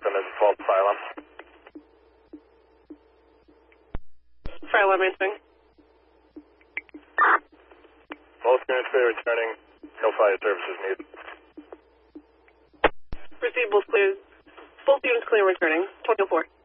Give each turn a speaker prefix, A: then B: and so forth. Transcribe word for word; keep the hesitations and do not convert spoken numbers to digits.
A: system is a fault fire alarm.
B: Fire alarm answering.
A: Both units clear returning. No fire services needed.
B: Receive both clear. Both units clear returning. twenty oh four.